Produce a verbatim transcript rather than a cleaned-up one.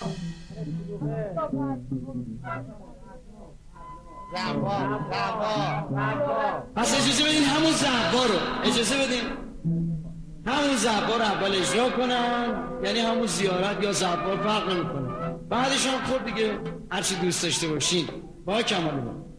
پس اجازه بدین همون زعبا رو اجازه بدین همون زعبا رو اول اجرا کنن، یعنی همون زیارت یا زعبا فرق نمیکنه. بعدش هم خود دیگه هرچی دوست داشته باشین. با کمال من